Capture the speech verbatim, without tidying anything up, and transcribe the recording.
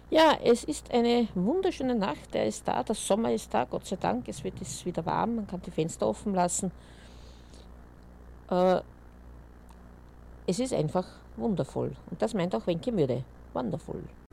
Ja, es ist eine wunderschöne Nacht, der ist da, der Sommer ist da, Gott sei Dank, es wird es wieder warm, man kann die Fenster offen lassen. Äh, es ist einfach wundervoll. Und das meint auch Wenke Mürde. Wonderful.